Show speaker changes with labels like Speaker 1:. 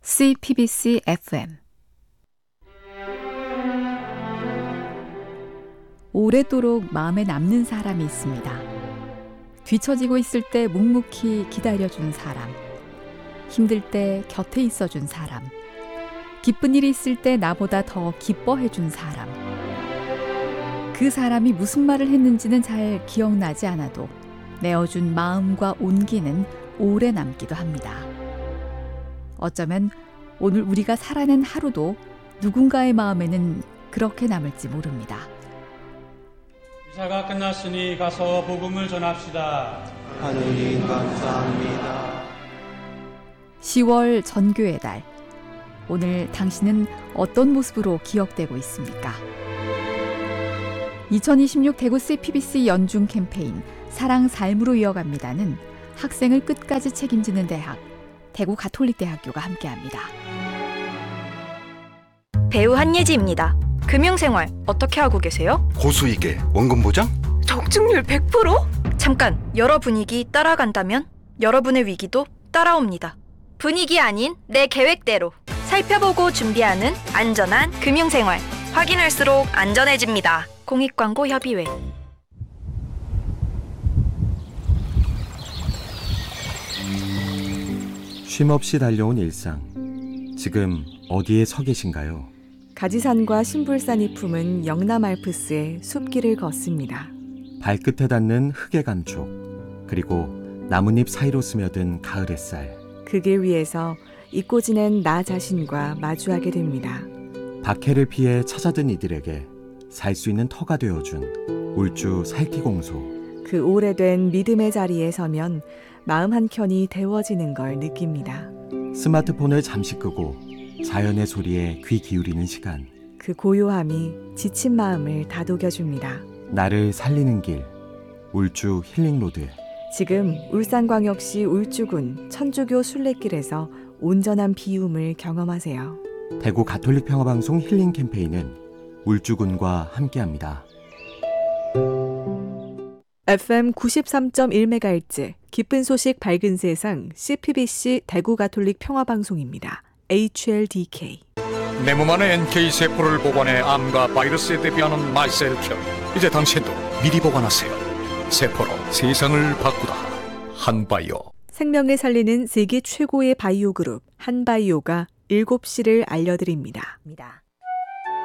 Speaker 1: CPBC FM 오래도록 마음에 남는 사람이 있습니다. 뒤처지고 있을 때 묵묵히 기다려준 사람, 힘들 때 곁에 있어준 사람, 기쁜 일이 있을 때 나보다 더 기뻐해준 사람. 그 사람이 무슨 말을 했는지는 잘 기억나지 않아도 내어준 마음과 온기는 오래 남기도 합니다. 어쩌면 오늘 우리가 살아낸 하루도 누군가의 마음에는 그렇게 남을지 모릅니다.
Speaker 2: 미사가 끝났으니 가서 복음을 전합시다.
Speaker 3: 하느님 감사합니다.
Speaker 1: 10월 전교의 달. 오늘 당신은 어떤 모습으로 기억되고 있습니까? 2026 대구 CPBC 연중 캠페인 사랑 삶으로 이어갑니다는 학생을 끝까지 책임지는 대학, 대구 가톨릭대학교가 함께합니다.
Speaker 4: 배우 한예지입니다. 금융생활 어떻게 하고 계세요?
Speaker 5: 고수익에 원금 보장?
Speaker 4: 적중률 100%? 잠깐, 여러 분위기 따라간다면 여러분의 위기도 따라옵니다. 분위기 아닌 내 계획대로 살펴보고 준비하는 안전한 금융생활. 확인할수록 안전해집니다. 공익광고협의회.
Speaker 6: 쉼없이 달려온 일상. 지금 어디에 서 계신가요?
Speaker 7: 가지산과 신불산이 품은 영남 알프스의 숲길을 걷습니다.
Speaker 6: 발끝에 닿는 흙의 감촉, 그리고 나뭇잎 사이로 스며든 가을 햇살.
Speaker 7: 그 길 위에서 잊고 지낸 나 자신과 마주하게 됩니다.
Speaker 6: 박해를 피해 찾아든 이들에게 살 수 있는 터가 되어준 울주 살기공소.
Speaker 7: 그 오래된 믿음의 자리에 서면 마음 한켠이 데워지는 걸 느낍니다.
Speaker 6: 스마트폰을 잠시 끄고 자연의 소리에 귀 기울이는 시간.
Speaker 7: 그 고요함이 지친 마음을 다독여줍니다.
Speaker 6: 나를 살리는 길, 울주 힐링로드.
Speaker 7: 지금 울산광역시 울주군 천주교 순례길에서 온전한 비움을 경험하세요.
Speaker 6: 대구 가톨릭 평화방송 힐링 캠페인은 울주군과 함께합니다.
Speaker 7: FM 93.1MHz 기쁜 소식 밝은 세상 CPBC 대구 가톨릭 평화방송입니다. HLDK.
Speaker 8: 내 몸 안에 NK세포를 보관해 암과 바이러스에 대비하는 마이셀큐. 이제 당신도 미리 보관하세요. 세포로 세상을 바꾸다. 한바이오.
Speaker 7: 생명을 살리는 세계 최고의 바이오 그룹 한바이오가 7시를 알려드립니다.